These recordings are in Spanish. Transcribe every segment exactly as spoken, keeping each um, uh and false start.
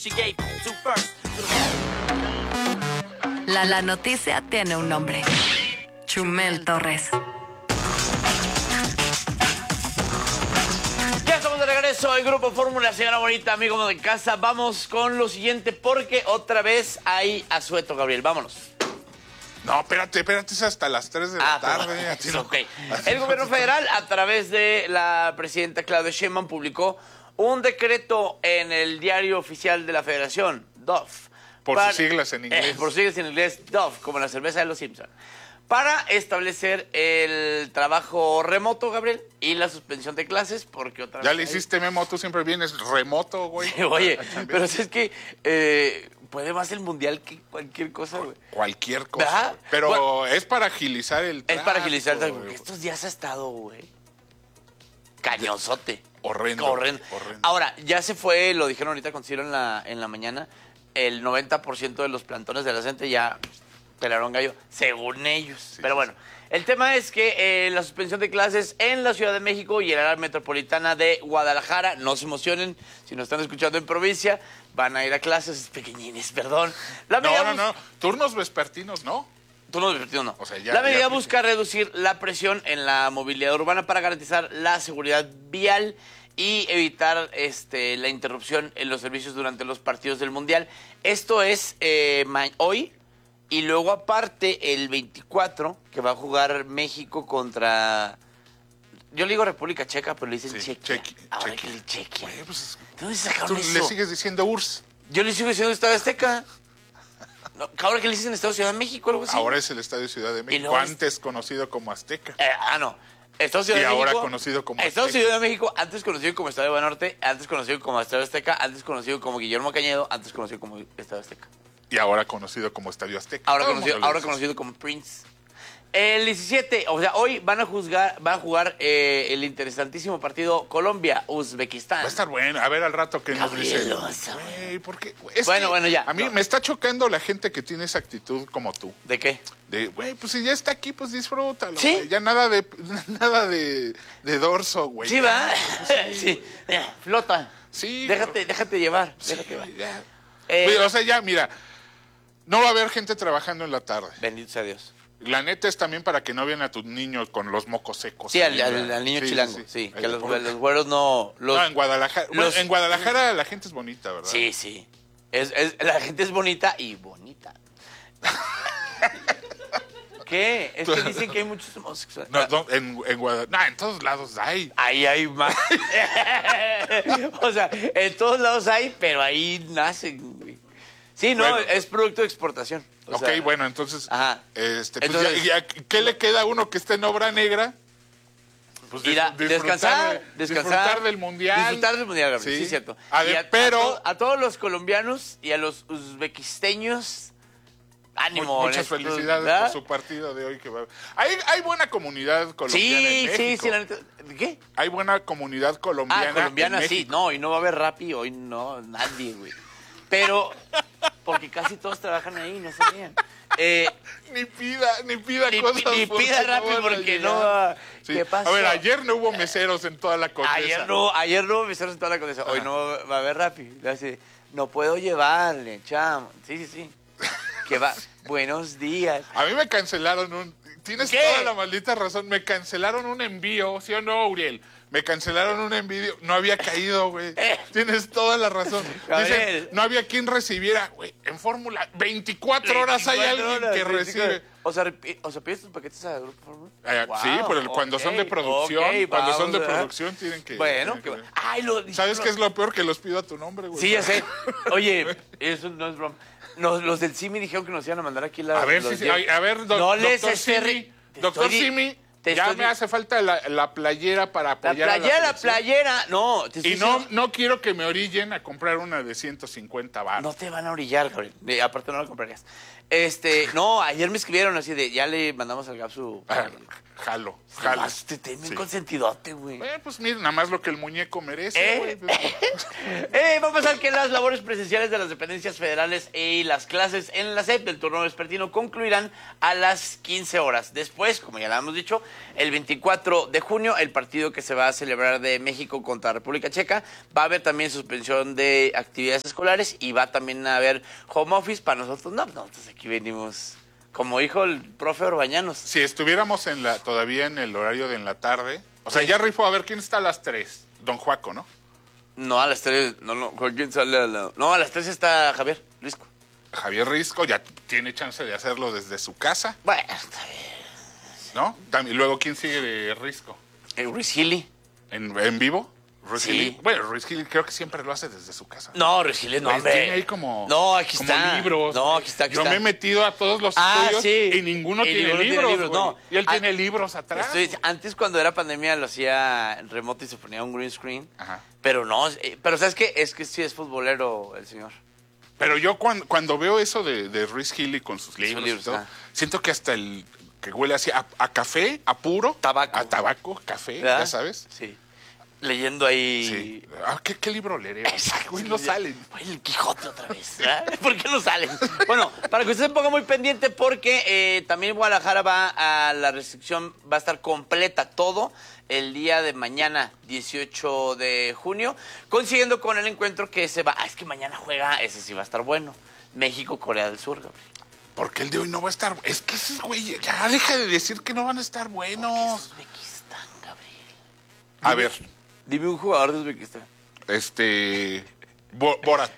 La la noticia tiene un nombre. Chumel Torres. Ya estamos de regreso en Grupo Fórmula, señora bonita, amigo de casa. Vamos con lo siguiente porque otra vez hay asueto, Gabriel. Vámonos. No, espérate, espérate, es hasta las tres de la Ah, tarde. así no. Okay. El gobierno federal, a través de la presidenta Claudia Sheinbaum, publicó un decreto en el diario oficial de la Federación, D O F. Por para, sus siglas en inglés. Eh, por sus siglas en inglés, D O F, como la cerveza de los Simpson. Para establecer el trabajo remoto, Gabriel, y la suspensión de clases, porque otra vez... Ya le hiciste, Memo, tú siempre vienes remoto, güey. Oye, pero es que eh, puede más el mundial que cualquier cosa, güey. Cualquier cosa. ¿Verdad? Pero bueno, es para agilizar el tráfico. Es para agilizar el tráfico, güey. porque estos días ha estado, güey, cañonzote. Horrendo, Horrendo. horrendo. Ahora, ya se fue, lo dijeron ahorita con Ciro en la, en la mañana, el noventa por ciento de los plantones de la gente ya pelaron gallo, según ellos. Sí, Pero sí, bueno, el tema es que eh, la suspensión de clases en la Ciudad de México y en el área metropolitana de Guadalajara, no se emocionen, si nos están escuchando en provincia, van a ir a clases pequeñines, perdón. La No, medida no, bus- no. Turnos vespertinos, ¿no? Tú no divertido, no. O sea, ya- la medida ya- busca reducir la presión en la movilidad urbana para garantizar la seguridad vial y evitar este, la interrupción en los servicios durante los partidos del Mundial. Esto es eh, ma- hoy y luego aparte el veinticuatro que va a jugar México contra... Yo le digo República Checa, pero le dicen Sí, Chequia. Chequi- Ahora Chequi. que le Chequia. Güey, pues, ¿De dónde tú sacaron le eso? sigues diciendo U R S S. Yo le sigo diciendo Estado Azteca. No, ahora que le dicen Estado Ciudad de México, algo así. Ahora es el Estadio Ciudad de México, luego es- antes conocido como Azteca. Eh, ah, no. Estados Ciudad Y de ahora México, conocido como Estados Azteca. Ciudad de México, antes conocido como Estadio Banorte, antes conocido como Estadio Azteca, antes conocido como Guillermo Cañedo, antes conocido como Estadio Azteca. Y ahora conocido como Estadio Azteca. Ahora Todo el conocido, mundo le ahora dice conocido como Prince. El diecisiete, o sea, hoy van a juzgar, van a jugar eh, el interesantísimo partido Colombia-Uzbekistán. Va a estar bueno. A ver al rato que nos dice. Gabriel, vas a ver. Güey, ¿por qué? Es Bueno, que bueno, ya. A mí No. me está chocando la gente que tiene esa actitud como tú. ¿De qué? De, güey, pues si ya está aquí, pues disfrútalo. Sí. Güey. Ya nada de nada de, de dorso, güey. Sí, va. Sí. Ya, flota. Sí. Déjate, déjate llevar. Sí, Déjate llevar. ya. Eh, Güey, o sea, ya, mira, no va a haber gente trabajando en la tarde. Bendito sea Dios. La neta es también para que no vean a tus niños con los mocos secos. Sí, al, ahí, al- ¿verdad? al niño Sí, chilango, sí. sí. que Ahí, los, por- los güeros no... Los, No, en Guadalajara. bueno, los- en Guadalajara la gente es bonita, ¿verdad? Sí, sí. Es, es- la gente es bonita y bonita. ¿Qué? Es que dicen que hay muchos homosexuales. No, no, en, en Guadalajara. No, en todos lados hay. Ahí hay más. O sea, en todos lados hay, pero ahí nacen, güey. Sí, no, Bueno. es producto de exportación. O Ok, sea, bueno, entonces, Ajá. este, pues Entonces- ya- ya, ¿qué le queda a uno que esté en obra negra? Pues Ir a dis- descansar, de- descansar. disfrutar del mundial. Disfrutar del mundial, Gabriel, sí, Sí. cierto. A Y ver, a, pero- a, to- a todos los colombianos y a los uzbequisteños, ánimo. Muchas en estos, felicidades ¿verdad? por su partido de hoy. Que va... hay, hay buena comunidad colombiana Sí, en sí, México. sí, la neta. ¿Qué? Hay buena comunidad colombiana. Ah, colombiana en sí. México. No, y no va a haber Rappi, hoy no, nadie, güey. Pero, porque casi todos trabajan ahí, no sabían. Eh, Ni pida, ni pida Ni- cosas. ni porque pida no Rappi van a porque llegar. no va- Sí. ¿Qué pasó? A ver, ayer no hubo meseros en toda la condesa. ayer no, ayer no me hicieron toda la condesa. Hoy Ajá. no va a haber Rappi. Le hace, no puedo llevarle, chamo. Sí, sí, sí. Que va. Buenos días. A mí me cancelaron un... Tienes ¿Qué? toda la maldita razón. Me cancelaron un envío, ¿sí o no, Uriel? Me cancelaron un envío. No había caído, güey. Eh. Tienes toda la razón. Gabriel. Dicen, no había quien recibiera. Güey, en Fórmula, veinticuatro horas hay veinticuatro alguien horas, que veinticuatro. recibe. O sea, repi- o sea, pides tus paquetes a Grupo Fórmula. Eh, Wow, sí, pero cuando son de ok, producción, ok, cuando son de vamos a- producción tienen que... Bueno, tienen que que- va- Ay, lo ¿Sabes no- qué es lo peor? Que los pido a tu nombre, güey. Sí, ya sé. Oye, eso no es broma. Nos- los del CIMI dijeron que nos iban a mandar aquí la. A ver, los sí, sí, diez. a, a ver, doc- No les doctor esté ri- Simi, te doctor estoy di- Simi, te ya estoy me di- hace falta la, la playera para La apoyar a playera, la selección. playera. No, te estoy Y no, diciendo- no quiero que me orillen a comprar una de ciento cincuenta baros. No te van a orillar, Gabriel. De- aparte no la comprarías. Este, no, ayer me escribieron así de, ya le mandamos al Gap su... Ah, jalo, jalo. Nomás te tenme Sí. consentidote, güey. Eh, pues mira, nada más lo que el muñeco merece, ¿Eh? güey. Eh, vamos a ver que las labores presenciales de las dependencias federales y las clases en la S E P del turno vespertino concluirán a las quince horas. Después, como ya lo hemos dicho, El veinticuatro de junio, el partido que se va a celebrar de México contra República Checa. Va a haber también suspensión de actividades escolares y va también a haber home office para nosotros. No, nosotros aquí venimos, como dijo el profe Orbañanos. Si estuviéramos en la todavía en el horario de en la tarde, o sea, Sí. ya rifó, a ver, ¿quién está a las tres? Don Juaco, ¿no? No, a las tres, no, no, ¿con quién sale a la...? No, a las tres está Javier Risco. Javier Risco ya tiene chance de hacerlo desde su casa, Bueno, está bien. ¿no? También, luego, ¿quién sigue de Risco? ¿El Ruiz Gili? ¿En, en vivo? Ruiz Sí. Gili. Bueno, Ruiz Gili creo que siempre lo hace desde su casa. No, Ruiz Gili no, Pues hombre. tiene ahí como, No, aquí como está. libros. No, aquí está, aquí Yo está. me he metido a todos los Ah, estudios sí. y ninguno Y tiene ninguno tiene libros, libros, güey. no. Y él Ah, tiene libros atrás. Estoy- antes, cuando era pandemia, lo hacía en remoto y se ponía un green screen. Ajá. Pero no, eh, pero ¿sabes qué? Es que sí es futbolero el señor. Pero yo cuando, cuando veo eso de, de Ruiz Gili con sus libros, libros, y todo, ah. siento que hasta el que huele así a, a café, a puro, Tabaco. a tabaco, café, ¿Verdad? ya sabes. Sí. Leyendo ahí... Sí. Ah, ¿qué, qué libro leeré? Güey, no Sí, salen. Güey, el Quijote otra vez. ¿Verdad? ¿Por qué no salen? Bueno, para que usted se ponga muy pendiente porque eh, también Guadalajara va a la restricción, va a estar completa todo el día de mañana, dieciocho de junio, consiguiendo con el encuentro que se va... Ah, es que mañana juega, ese sí va a estar bueno. México-Corea del Sur, Gabriel. Porque el de hoy no va a estar. Es que ese güey, ya deja de decir que no van a estar buenos. Uzbekistán, Gabriel. A ver, Dime un jugador de Uzbekistán. este. Bo- Borat.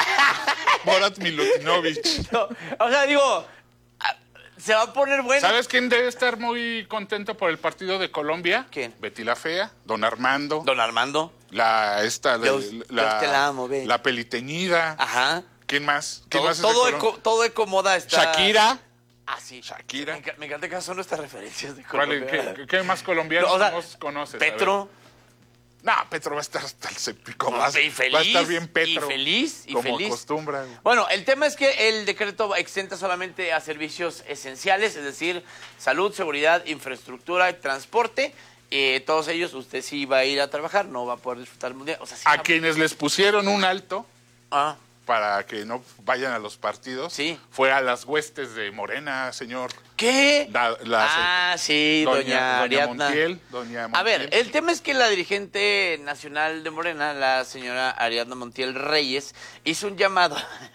Borat Milutinovich. No, o sea, digo, ah, se va a poner bueno. ¿Sabes quién debe estar muy contento por el partido de Colombia? ¿Quién? Betty la Fea, Don Armando, Don Armando. la esta, de- Dios- la, Dios te la amo, Betty. la peliteñida. Ajá. ¿Quién más? ¿Quién Todo, más es de todo, Colombia? eco, todo Ecomoda está... Shakira. Ah, sí. Shakira. Me, enca- me encanta que son nuestras referencias de ¿Cuál es- Colombia. qué, qué más colombianos No, o sea, nos conoces? A ver. Petro. No, Petro va a estar hasta el cepico. No, Va, y feliz, va a estar bien Petro. y feliz, y como feliz. acostumbra. Bueno, el tema es que el decreto exenta solamente a servicios esenciales, es decir, salud, seguridad, infraestructura, transporte. Eh, todos ellos, usted sí va a ir a trabajar, no va a poder disfrutar el mundial. O sea, sí A va- quienes les pusieron un alto Ah, para que no vayan a los partidos, Sí. fue a las huestes de Morena, señor. ¿qué? La- la- ah, sí, doña, doña Ariadna. Montiel, doña A ver, Montiel. el tema es que la dirigente nacional de Morena, la señora Ariadna Montiel Reyes, hizo un llamado.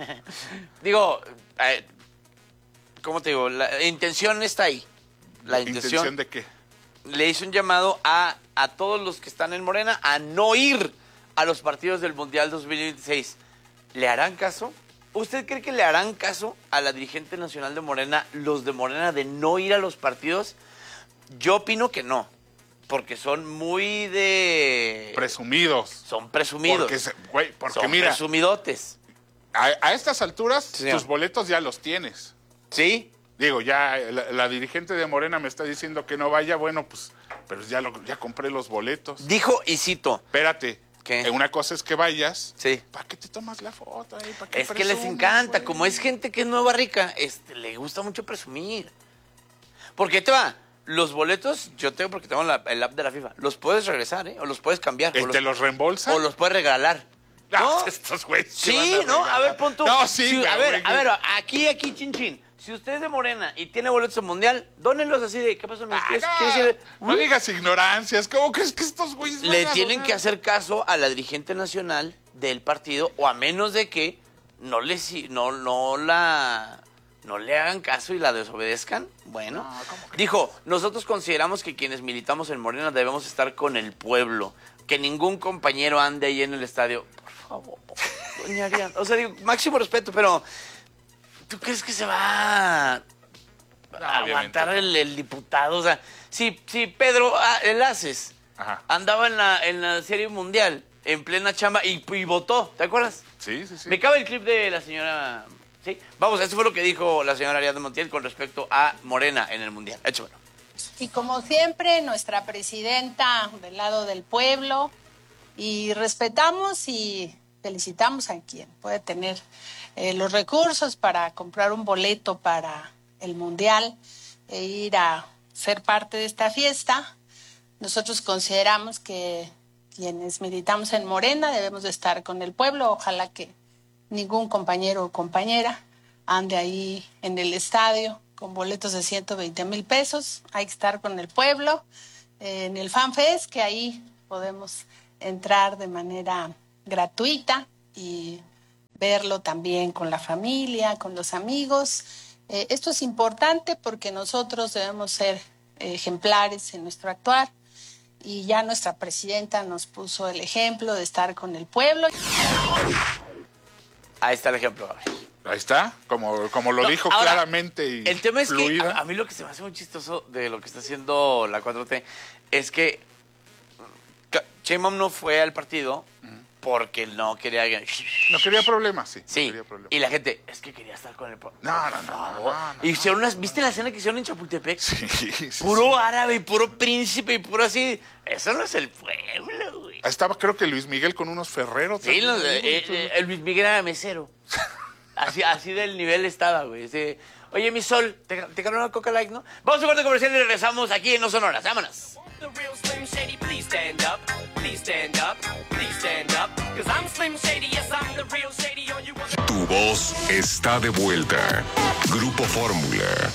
Digo, eh, ¿cómo te digo? La intención está ahí. La intención, ¿Intención de qué? le hizo un llamado a, a todos los que están en Morena a no ir a los partidos del Mundial dos mil veintiséis. ¿Le harán caso? ¿Usted cree que le harán caso a la dirigente nacional de Morena, los de Morena, de no ir a los partidos? Yo opino que no, porque son muy de... Presumidos. son presumidos. Porque, se- güey, porque son mira, presumidotes. a, a estas alturas Señor. tus boletos ya los tienes. ¿Sí? Digo, ya la, la dirigente de Morena me está diciendo que no vaya, bueno, pues, pero ya, lo, ya compré los boletos. Dijo, y cito, Espérate. ¿Qué? eh, Una cosa es que vayas. Sí. ¿Para qué te tomas la foto ahí? ¿Para qué es que les presumes, encanta, güey? como es gente que es nueva rica, este, le gusta mucho presumir. Porque te va, los boletos, yo tengo porque tengo la- el app de la FIFA, los puedes regresar, ¿eh? O los puedes cambiar. ¿Eh, o ¿Te los, los reembolsa? o los puedes regalar. Ah, ¿No? estos güeyes se Sí, van a ¿no? A regalar. ver, pon tú. No, sí, Si- güey, a ver, güey, a ver, aquí, aquí, chin, chin. Si usted es de Morena y tiene boletos al mundial, dónenlos así de, ¿qué pasó? ¿Me Ah, quieres- no, quieres ir? no digas ignorancias. ¿Cómo crees que estos güeyes van Le a tienen donar? que hacer caso a la dirigente nacional del partido, o a menos de que no le, si- no, no la, no le hagan caso y la desobedezcan. Bueno, No, ¿cómo que dijo, nosotros consideramos que quienes militamos en Morena debemos estar con el pueblo, que ningún compañero ande ahí en el estadio. Por favor, doña Ariadna. O sea, digo, máximo respeto, pero ¿tú crees que se va a aguantar obviamente. el, el diputado? O sea, si, si Pedro ah, el Haces Ajá. andaba en la, en la Serie Mundial, en plena chamba, y, y votó, ¿te acuerdas? Sí, sí, sí. Me cabe el clip de la señora... Sí, vamos, eso fue lo que dijo la señora Ariadna Montiel con respecto a Morena en el Mundial. Échamelo. Y como siempre, nuestra presidenta del lado del pueblo, y respetamos y felicitamos a quien puede tener eh, los recursos para comprar un boleto para el Mundial e ir a ser parte de esta fiesta. Nosotros consideramos que quienes militamos en Morena debemos de estar con el pueblo. Ojalá que ningún compañero o compañera ande ahí en el estadio con boletos de ciento veinte mil pesos. Hay que estar con el pueblo eh, en el FanFest, que ahí podemos entrar de manera gratuita y verlo también con la familia, con los amigos. Eh, esto es importante porque nosotros debemos ser eh, ejemplares en nuestro actuar, y ya nuestra presidenta nos puso el ejemplo de estar con el pueblo. Ahí está el ejemplo, Gabriel. Ahí está, como, como lo No, dijo ahora, claramente y el tema es fluida. que a, a mí lo que se me hace muy chistoso de lo que está haciendo la cuatro T es que Sheinbaum no fue al partido porque no quería... No quería problemas, sí. Sí, no quería problemas. y la gente, es que quería estar con el pueblo. No, no, no, no, no, Y hicieron unas, ¿viste la escena que hicieron en Chapultepec? Sí, sí, Puro sí. árabe, puro príncipe y puro así. Eso no es el pueblo, güey. Ahí estaba, creo que Luis Miguel con unos ferreros. Sí, los, eh, eh, el Luis Miguel era mesero. Así, así del nivel estaba, güey. Así, oye, mi sol, ¿te, te ganó una Coca Light, no? Vamos a un corte comercial y regresamos aquí en No Sonoras. Vámonos. The real Slim Shady, please stand up. Please stand up. Please stand up. Cause I'm Slim Shady, yes, I'm the real Shady. On you want... Tu voz está de vuelta. Grupo Fórmula.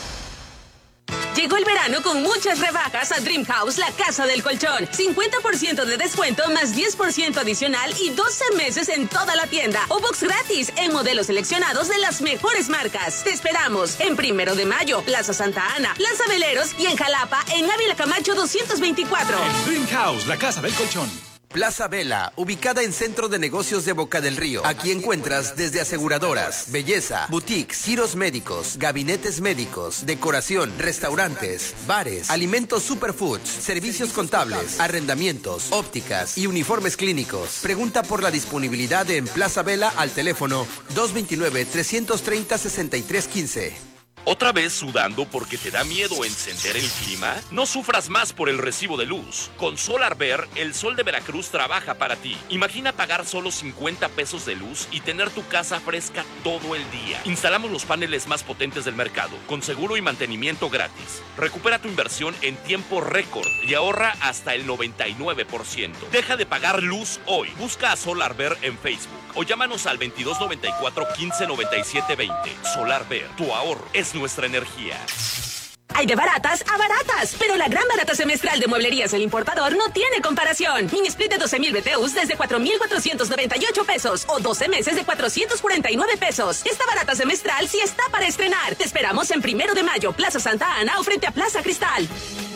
Llegó el verano con muchas rebajas a Dream House, la casa del colchón. cincuenta por ciento de descuento más diez por ciento adicional y doce meses en toda la tienda. O box gratis en modelos seleccionados de las mejores marcas. Te esperamos en Primero de Mayo, Plaza Santa Ana, Plaza Veleros y en Jalapa, en Ávila Camacho doscientos veinticuatro. Dream House, la casa del colchón. Plaza Vela, ubicada en Centro de Negocios de Boca del Río. Aquí encuentras desde aseguradoras, belleza, boutiques, giros médicos, gabinetes médicos, decoración, restaurantes, bares, alimentos superfoods, servicios contables, arrendamientos, ópticas y uniformes clínicos. Pregunta por la disponibilidad en Plaza Vela al teléfono dos dos nueve, tres tres cero, seis tres uno cinco. ¿Otra vez sudando porque te da miedo encender el clima? No sufras más por el recibo de luz. Con SolarBear, el sol de Veracruz trabaja para ti. Imagina pagar solo cincuenta pesos de luz y tener tu casa fresca todo el día. Instalamos los paneles más potentes del mercado, con seguro y mantenimiento gratis. Recupera tu inversión en tiempo récord y ahorra hasta el noventa y nueve por ciento. Deja de pagar luz hoy. Busca a SolarBear en Facebook o llámanos al veintidós noventa y cuatro, quince noventa y siete veinte. SolarBear, tu ahorro es nuestra energía. Hay de baratas a baratas, pero la gran barata semestral de Mueblerías El Importador no tiene comparación. Mini split de doce mil B T Us desde cuatro mil cuatrocientos noventa y ocho pesos o doce meses de cuatrocientos cuarenta y nueve pesos. Esta barata semestral sí está para estrenar. Te esperamos en Primero de Mayo, Plaza Santa Ana o frente a Plaza Cristal.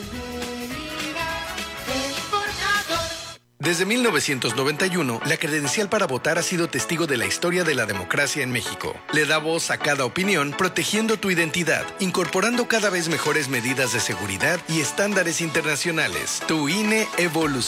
Desde mil novecientos noventa y uno, la credencial para votar ha sido testigo de la historia de la democracia en México. Le da voz a cada opinión, protegiendo tu identidad, incorporando cada vez mejores medidas de seguridad y estándares internacionales. Tu I N E evoluciona.